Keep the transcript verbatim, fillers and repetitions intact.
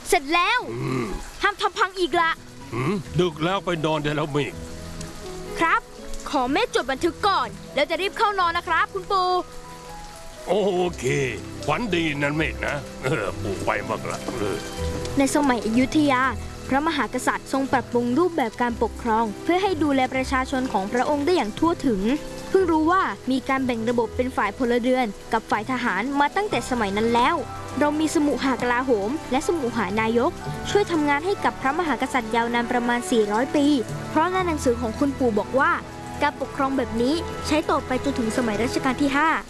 เสร็จแล้วห้ามทำพังอีกละดึกแล้วไปนอนได้แล้วเมฆครับขอเมฆจดบันทึกก่อนแล้วจะรีบเข้านอนนะครับคุณปู่โอเคฝันดีนั่นเมฆนะเออปู่ไปมากละในสมัยอยุธยาพระมหากษัตริย์ทรงปรับปรุงรูปแบบการปกครองเพื่อให้ดูแลประชาชนของพระองค์ได้อย่างทั่วถึงเพิ่งรู้ว่ามีการแบ่งระบบเป็นฝ่ายพลเรือนกับฝ่ายทหารมาตั้งแต่สมัยนั้นแล้วเรามีสมุหากลาโหมและสมุหานายกช่วยทำงานให้กับพระมหากษัตริย์ยาวนานประมาณสี่ร้อยปีเพราะในหนังสือของคุณปู่บอกว่าการปกครองแบบนี้ใช้ต่อไปจนถึงสมัยรัชกาลที่ห้า